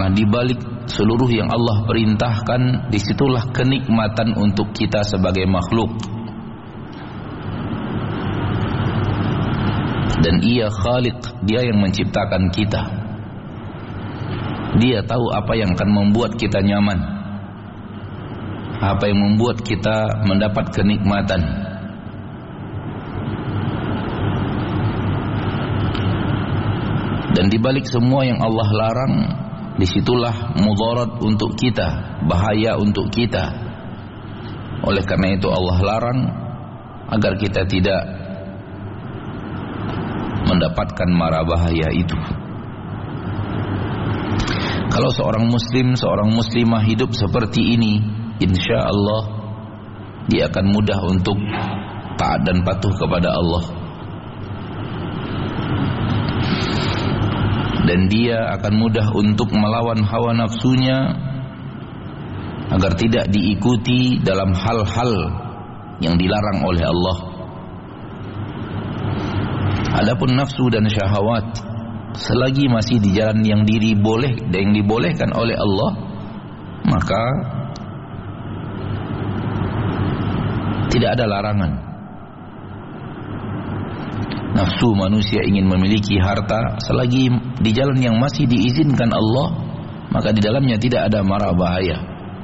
Nah, di balik seluruh yang Allah perintahkan, disitulah kenikmatan untuk kita sebagai makhluk. Dan Ia Khaliq, Dia yang menciptakan kita. Dia tahu apa yang akan membuat kita nyaman, apa yang membuat kita mendapat kenikmatan. Dan di balik semua yang Allah larang, disitulah mudarat untuk kita, bahaya untuk kita. Oleh karena itu Allah larang agar kita tidak mendapatkan mara bahaya itu. Kalau seorang muslim, seorang muslimah hidup seperti ini, insya Allah dia akan mudah untuk taat dan patuh kepada Allah. Dan dia akan mudah untuk melawan hawa nafsunya agar tidak diikuti dalam hal-hal yang dilarang oleh Allah. Adapun nafsu dan syahwat, selagi masih di jalan yang dibolehkan oleh Allah, maka tidak ada larangan. Nafsu manusia ingin memiliki harta, selagi di jalan yang masih diizinkan Allah, maka di dalamnya tidak ada mara bahaya.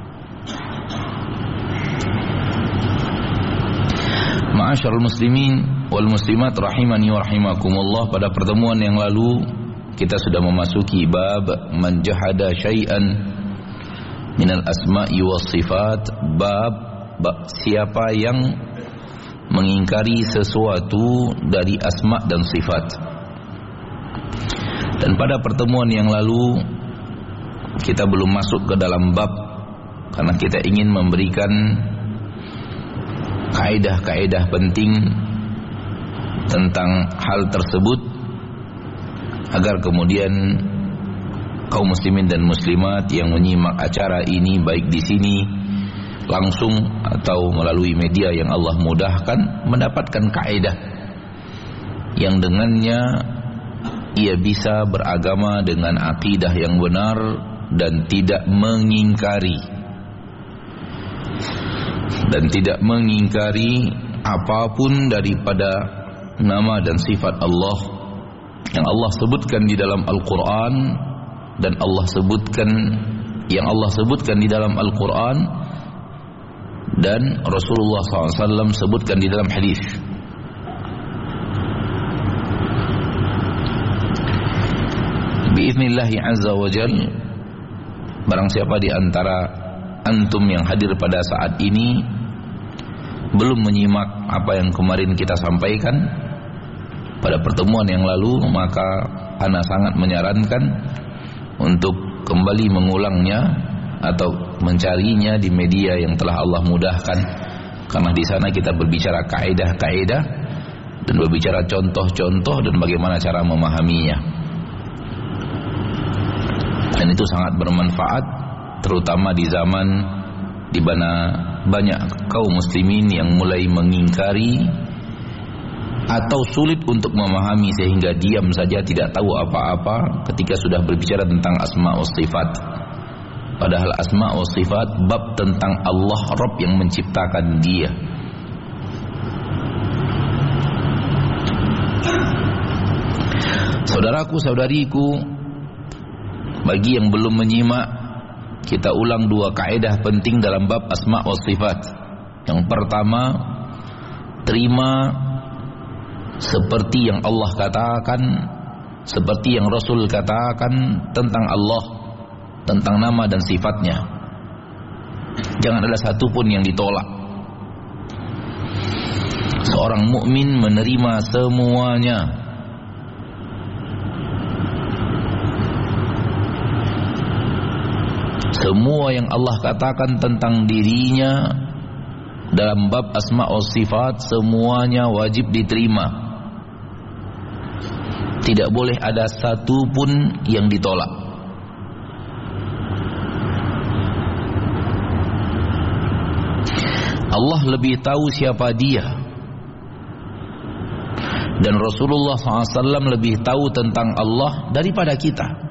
Ma'asyiral muslimin wal muslimat rahimani wa rahimakumullah, pada pertemuan yang lalu kita sudah memasuki bab man jahada syai'an minal asma'i was sifat, bab siapa yang mengingkari sesuatu dari asma dan sifat. Dan pada pertemuan yang lalu kita belum masuk ke dalam bab, karena kita ingin memberikan kaedah-kaedah penting tentang hal tersebut, agar kemudian kaum muslimin dan muslimat yang menyimak acara ini, baik di sini langsung atau melalui media yang Allah mudahkan, mendapatkan kaedah yang dengannya ia bisa beragama dengan akidah yang benar dan tidak mengingkari apapun daripada nama dan sifat Allah yang Allah sebutkan di dalam Al-Quran dan yang Allah sebutkan di dalam Al-Quran dan Rasulullah SAW sebutkan di dalam hadis. Biiznillahi azza wa jal, barang siapa di antara antum yang hadir pada saat ini belum menyimak apa yang kemarin kita sampaikan pada pertemuan yang lalu, maka ana sangat menyarankan untuk kembali mengulangnya atau mencarinya di media yang telah Allah mudahkan, karena di sana kita berbicara kaedah-kaedah dan berbicara contoh-contoh dan bagaimana cara memahaminya. Dan itu sangat bermanfaat, terutama di zaman di mana banyak kaum muslimin yang mulai mengingkari atau sulit untuk memahami, sehingga diam saja tidak tahu apa-apa ketika sudah berbicara tentang asma wa sifat. Padahal asma wa sifat bab tentang Allah Rabb yang menciptakan dia. Saudaraku, saudariku, bagi yang belum menyimak, kita ulang dua kaedah penting dalam bab asma wa sifat. Yang pertama, terima seperti yang Allah katakan, seperti yang Rasul katakan tentang Allah, tentang nama dan sifatnya. Jangan ada satu pun yang ditolak. Seorang mukmin menerima semuanya. Semua yang Allah katakan tentang dirinya dalam bab asma wa sifat, semuanya wajib diterima. Tidak boleh ada satu pun yang ditolak. Allah lebih tahu siapa dia, dan Rasulullah SAW lebih tahu tentang Allah daripada kita.